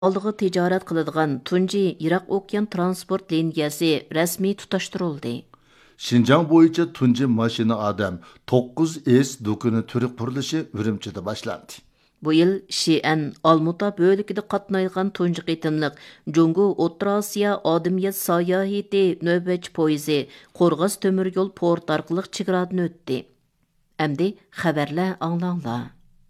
oldiga tijorat qiladigan tunji Iroq okean transport liniyasi rasmiy tutashtirildi. Şinjan bo'yicha tunji mashina odam 9S do'koni turi qurilishi Urumchida boshlandi. Bu yil Şiən Almuta bölükida qatnaydigan tunji qitimliq Jungu O'rta Osiyo odamiyat sayohati navbatchi poyezi Qo'rg'os temir yo'l port orqali chegaradan o'tdi. Endi xabarlar anglanglar.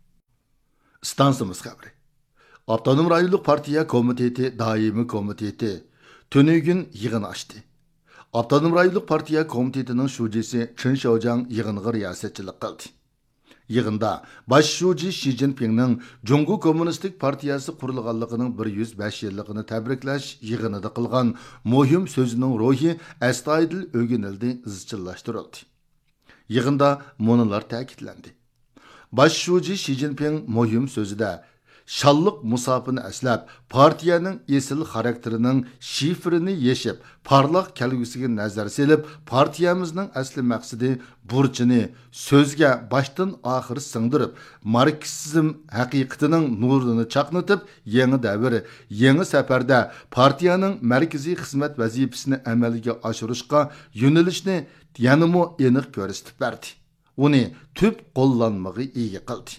Stansimiz xabari. Avtonom rayonluq partiya komiteti doimiy komiteti tönügün yig'in ochdi. Avtonom rayonluq partiya komitetining shujisi Chen Xiaojiang yig'inga riyosatchilik qildi. Yig'inda bosh shuji Xi Jinpingning Jungu Kommunistik partiyasi qurilganligining 105 yilligini tabriklash yig'inida qilgan muhim so'zining ruhi astoydil o'rganildi, izchillashtirildi. Yig'inda monolar ta'kidlandi. Bosh shuji Xi Jinping muhim so'zida Şallık musafını əslab, partiyanın esil xarakterinin şifrini yeşib, parlaq kelgüsüge nəzər selib, partiyamızın əsli məqsidi burçini sözge başdan ahir sındırıb, Marksizm həqiqətinin nurunu çaqnıtıp, yeni dəvr, yeni səfərdə partiyanın mərkəzi xizmət vəzifəsini əməliga aşırışqa yönəlişini yanımı eniq görüstüb verdi. Onu tüp qollanmağı iyi qıldı.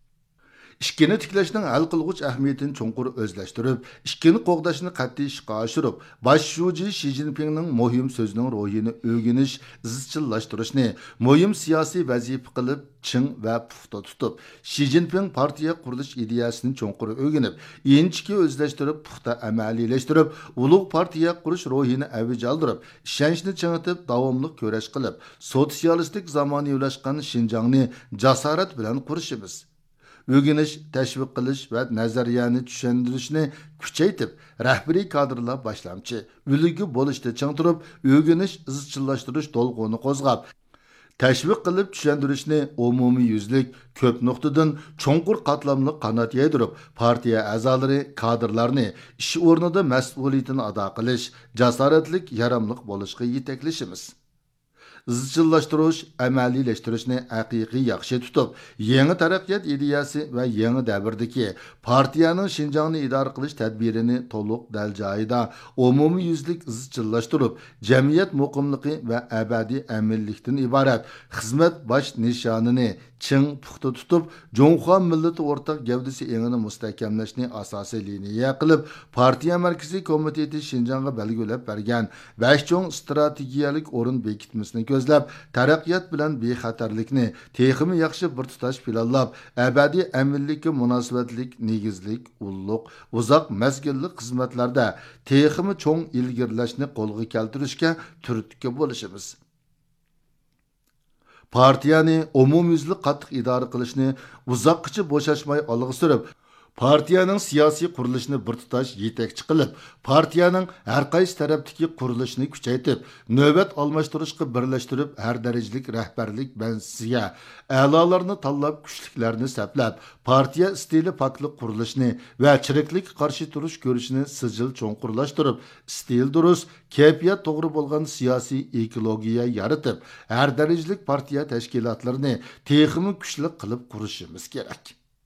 İşkini tiklashning hal qilg'uch ahamiyatini cho'nqur o'zlashtirib, ishkini qo'g'dashni qat'iy ishga oshirib, bosh shuji Xi Jinpingning muhim so'zining ruhini o'rganish, izchillashtirishni muhim siyosiy vazifa qilib, ching va puxta tutib, Xi Jinping partiya qurilish ideyasini cho'nqur o'rganib, inchki o'zlashtirib, puxta amaliylashtirib, ulug' partiya qurish ruhini avj oldirib, ishonchni chingitib, davomli kurash qilib, sotsialistik zamonaviylashgan Xinjiangni jasorat bilan qurishimiz. O'rganish, tashviq qilish va nazariyani tushuntirishni kuchaytib, rahbariy kadrlar boshlamchi, ulgu bo'lishda ching turib, o'rganish, izchillashtirish to'lqini qo'zg'ab, tashviq qilib tushuntirishni umumiy yuzlik ko'p nuqtadan cho'nqur qatlamli qanot yaydirib, partiya a'zolari, kadrlarni ish o'rnida mas'uliyatini ado qilish, jasoratlik, yaramliq bo'lishga yetaklashimiz. izchillashtirish, amaliyleştirishni haqiqiy yaxshi tutib, yangi taraqqiyot ideyasi va yangi davrdagi partiyaning Xinjiangni idora qilish tadbirini to'liq dal joyida umumiy yuzlik izchillashtirib, jamiyat muqimligi va abadiy aminlikdan iborat xizmat bosh nishonini ching puxta tutib, Jonxuan millati o'rtaq gavdasi engini mustahkamlashni asosiy liniya qilib, partiya markaziy komiteti Xinjiangga belgilab bergan 5 cho'ng strategiyalik o'rin bekitmasini ko'zlab, taraqqiyot bilan bexatarlikni texmi yaxshi bir tutash planlab, abadiy aminlikka munosabatlik, negizlik, ulluq, uzoq mazgillik xizmatlarda texmi cho'ng ilgirlashni qo'lga keltirishga turtki bo'lishimiz. Partiyani umumyuzlik qattiq idora qilishni uzoqqacha bo'shashmay olg'a surib, partiyaning siyosiy qurilishini bir tutash yetakchi qilib, partiyaning har qaysi tarafdagi qurilishini kuchaytirib, navbat almashtirishga birlashtirib, har darajalik rahbarlik bansiga a'lolarni tanlab, kuchliklarni saplab, partiya stili poklik qurilishini va chiriklik qarshi turish ko'rishini sijil cho'nqurlashtirib, stil durust, kayfiyat to'g'ri bo'lgan siyosiy ekologiya yaratib, har darajalik partiya tashkilotlarini texmi kuchli qilib qurishimiz kerak.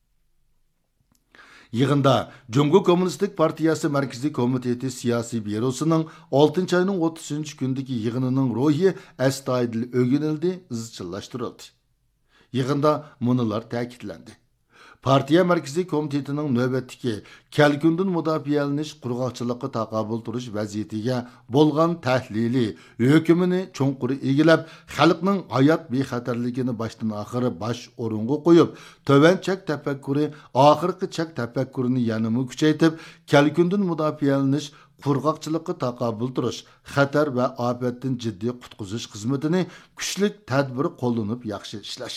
Yig'inda Jungu Kommunistik partiyasi markaziy komiteti siyosiy byurosining 6-oyning 30-kundagi yig'inining ruhi astoydil o'rganildi, izchillashtirildi. Yig'inda munolar ta'kidlandi. Partiya markaziy komitetining navbatdagi kelgundan mudofialanish qurg'oqchilikqa taqobil turish vaziyatiga bo'lgan tahlili hukmini cho'nqur egilab, xalqning hayot bexatarligini boshdan oxiri bosh o'ringa qo'yib, tovan chak tafakkuri, oxirgi chak tafakkurini yanama kuchaytib, kelgundan mudofialanish qurg'oqchilikqa taqobil turish, xatar va ofatdan jiddiy qutqizish xizmatini kuchlik tadbir qo'llanib yaxshi ishlash.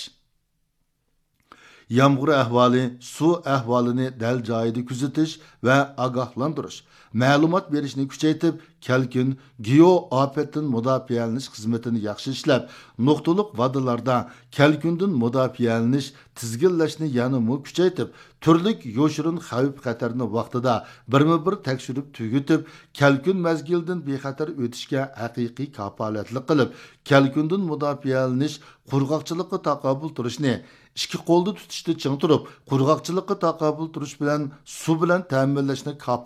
Yağmur ahvali, su ahvalini dal joyida kuzatish va ogohlantirish, ma'lumot berishni kuchaytib, kelkün geo afetdan mudofialanish xizmatini yaxshi ishlab, nuqtaliq vadalarda kelkündan mudofialanish tizginlashni yanada kuchaytirib, turlik yo'shirin xavf-xatarni vaqtida birma-bir tekshirib tugitib, kelkün mezgildan bexatar o'tishga haqiqiy kafolatlik qilib, kelkündan mudofialanish qurg'oqchilikqa taqobil turishni ikki qo'lda tutishda ching turib, qurg'oqchilikqa taqobil turish bilan suv bilan ta'minlashni